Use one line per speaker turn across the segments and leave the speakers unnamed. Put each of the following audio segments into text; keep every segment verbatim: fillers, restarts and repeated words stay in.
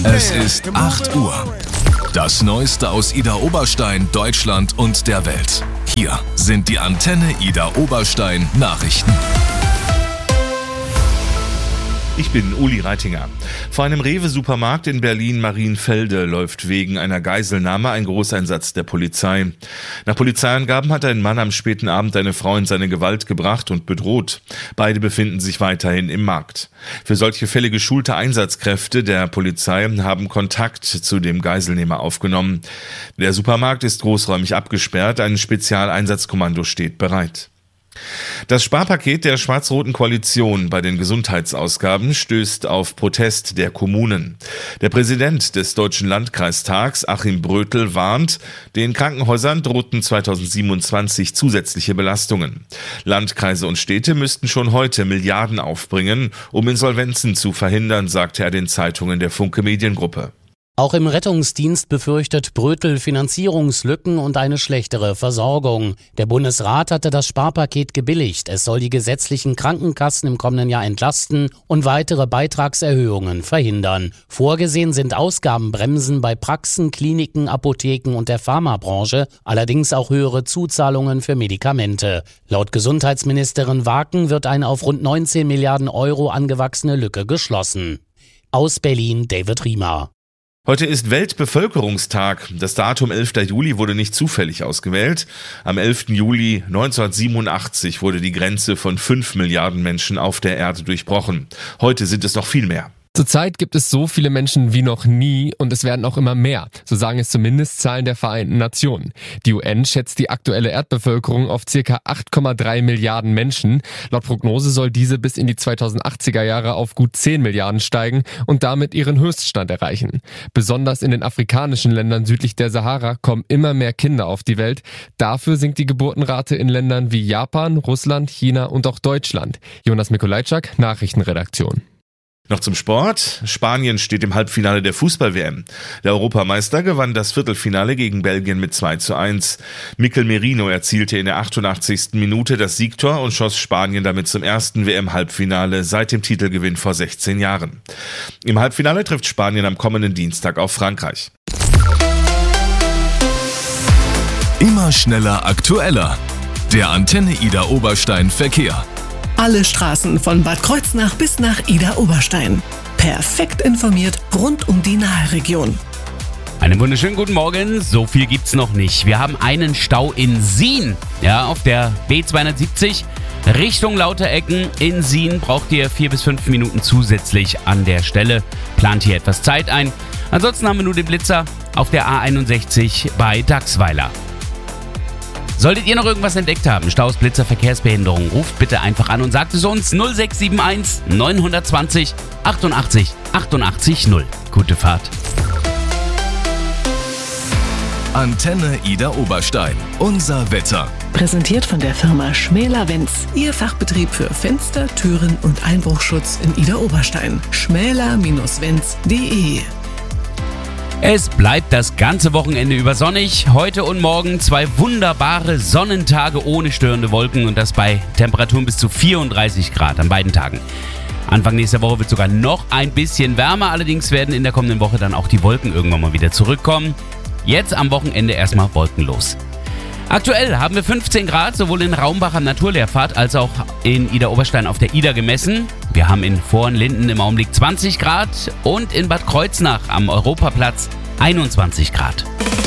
Es ist acht Uhr. Das Neueste aus Idar Oberstein, Deutschland und der Welt. Hier sind die Antenne Idar Oberstein Nachrichten.
Ich bin Uli Reitinger. Vor einem Rewe-Supermarkt in Berlin-Marienfelde läuft wegen einer Geiselnahme ein Großeinsatz der Polizei. Nach Polizeiangaben hat ein Mann am späten Abend eine Frau in seine Gewalt gebracht und bedroht. Beide befinden sich weiterhin im Markt. Für solche Fälle geschulte Einsatzkräfte der Polizei haben Kontakt zu dem Geiselnehmer aufgenommen. Der Supermarkt ist großräumig abgesperrt, ein Spezialeinsatzkommando steht bereit. Das Sparpaket der schwarz-roten Koalition bei den Gesundheitsausgaben stößt auf Protest der Kommunen. Der Präsident des Deutschen Landkreistags, Achim Brötel, warnt, den Krankenhäusern drohten zweitausendsiebenundzwanzig zusätzliche Belastungen. Landkreise und Städte müssten schon heute Milliarden aufbringen, um Insolvenzen zu verhindern, sagte er den Zeitungen der Funke Mediengruppe.
Auch im Rettungsdienst befürchtet Brötel Finanzierungslücken und eine schlechtere Versorgung. Der Bundesrat hatte das Sparpaket gebilligt. Es soll die gesetzlichen Krankenkassen im kommenden Jahr entlasten und weitere Beitragserhöhungen verhindern. Vorgesehen sind Ausgabenbremsen bei Praxen, Kliniken, Apotheken und der Pharmabranche, allerdings auch höhere Zuzahlungen für Medikamente. Laut Gesundheitsministerin Waken wird eine auf rund neunzehn Milliarden Euro angewachsene Lücke geschlossen. Aus Berlin David Riemer.
Heute ist Weltbevölkerungstag. Das Datum elfter Juli wurde nicht zufällig ausgewählt. Am elften Juli neunzehnhundertsiebenundachtzig wurde die Grenze von fünf Milliarden Menschen auf der Erde durchbrochen. Heute sind es noch viel mehr.
Zurzeit gibt es so viele Menschen wie noch nie und es werden auch immer mehr, so sagen es zumindest Zahlen der Vereinten Nationen. Die U N schätzt die aktuelle Erdbevölkerung auf ca. acht Komma drei Milliarden Menschen. Laut Prognose soll diese bis in die zweitausendachtziger Jahre auf gut zehn Milliarden steigen und damit ihren Höchststand erreichen. Besonders in den afrikanischen Ländern südlich der Sahara kommen immer mehr Kinder auf die Welt. Dafür sinkt die Geburtenrate in Ländern wie Japan, Russland, China und auch Deutschland. Jonas Mikolajczak, Nachrichtenredaktion.
Noch zum Sport. Spanien steht im Halbfinale der Fußball-W M. Der Europameister gewann das Viertelfinale gegen Belgien mit zwei zu eins. Mikel Merino erzielte in der achtundachtzigsten Minute das Siegtor und schoss Spanien damit zum ersten W M-Halbfinale seit dem Titelgewinn vor sechzehn Jahren. Im Halbfinale trifft Spanien am kommenden Dienstag auf Frankreich.
Immer schneller, aktueller. Der Antenne Idar Oberstein Verkehr.
Alle Straßen von Bad Kreuznach bis nach Idar Oberstein. Perfekt informiert rund um die Nahe-Region.
Einen wunderschönen guten Morgen. So viel gibt's noch nicht. Wir haben einen Stau in Sien. Ja, auf der B zweihundertsiebzig Richtung Lauterecken in Sien braucht ihr vier bis fünf Minuten zusätzlich an der Stelle. Plant hier etwas Zeit ein. Ansonsten haben wir nur den Blitzer auf der A einundsechzig bei Dachsweiler. Solltet ihr noch irgendwas entdeckt haben, Staus, Blitzer, Verkehrsbehinderung, ruft bitte einfach an und sagt es uns null sechs sieben eins neun zwei null achtundachtzig achtundachtzig null. Gute Fahrt.
Antenne Idar Oberstein. Unser Wetter.
Präsentiert von der Firma Schmäler-Wenz. Ihr Fachbetrieb für Fenster, Türen und Einbruchschutz in Idar Oberstein. schmäler Wenz punkt de.
Es bleibt das ganze Wochenende über sonnig. Heute und morgen zwei wunderbare Sonnentage ohne störende Wolken und das bei Temperaturen bis zu vierunddreißig Grad an beiden Tagen. Anfang nächster Woche wird sogar noch ein bisschen wärmer, allerdings werden in der kommenden Woche dann auch die Wolken irgendwann mal wieder zurückkommen. Jetzt am Wochenende erstmal wolkenlos. Aktuell haben wir fünfzehn Grad, sowohl in Raumbach am Naturlehrpfad als auch in Idar Oberstein auf der Idar gemessen. Wir haben in Vornlinden im Augenblick zwanzig Grad und in Bad Kreuznach am Europaplatz einundzwanzig Grad.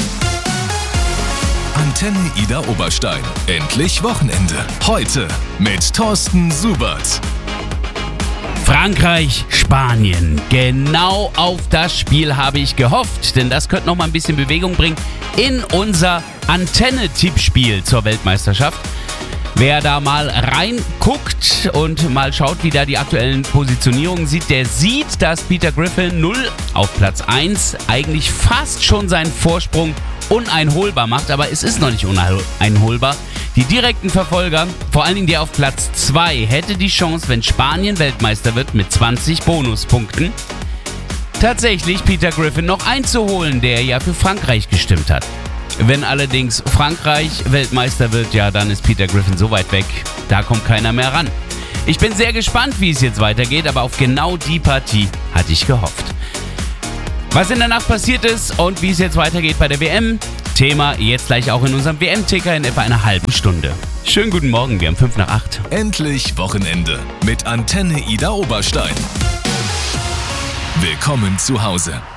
Antenne Idar Oberstein. Endlich Wochenende. Heute mit Thorsten Subert.
Frankreich, Spanien. Genau auf das Spiel habe ich gehofft, denn das könnte noch mal ein bisschen Bewegung bringen in unser Antenne-Tippspiel zur Weltmeisterschaft. Wer da mal reinguckt und mal schaut, wie da die aktuellen Positionierungen sieht, der sieht, dass Peter Griffin null auf Platz eins eigentlich fast schon seinen Vorsprung uneinholbar macht, aber es ist noch nicht uneinholbar. Die direkten Verfolger, vor allen Dingen der auf Platz zwei, hätte die Chance, wenn Spanien Weltmeister wird, mit zwanzig Bonuspunkten, tatsächlich Peter Griffin noch einzuholen, der ja für Frankreich gestimmt hat. Wenn allerdings Frankreich Weltmeister wird, ja, dann ist Peter Griffin so weit weg, da kommt keiner mehr ran. Ich bin sehr gespannt, wie es jetzt weitergeht, aber auf genau die Partie hatte ich gehofft. Was in der Nacht passiert ist und wie es jetzt weitergeht bei der W M. Thema jetzt gleich auch in unserem W M-Ticker in etwa einer halben Stunde. Schönen guten Morgen, wir haben fünf nach acht.
Endlich Wochenende mit Antenne Idar Oberstein. Willkommen zu Hause.